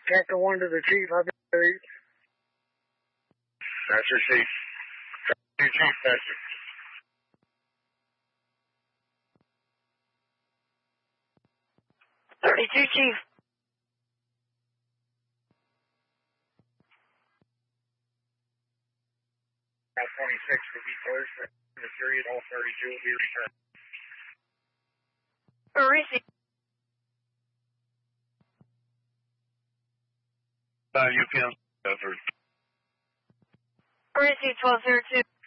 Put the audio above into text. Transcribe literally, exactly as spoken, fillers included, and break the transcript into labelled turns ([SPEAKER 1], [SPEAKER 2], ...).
[SPEAKER 1] Captain one to the chief, I've been thirty.
[SPEAKER 2] That's your chief. Your chief, Master.
[SPEAKER 3] thirty-two, chief.
[SPEAKER 2] Now twenty-six will be closed for the period. All thirty-two will be returned.
[SPEAKER 3] Receive.
[SPEAKER 2] Uh, you can. Uh, for
[SPEAKER 3] Receive twelve zero two.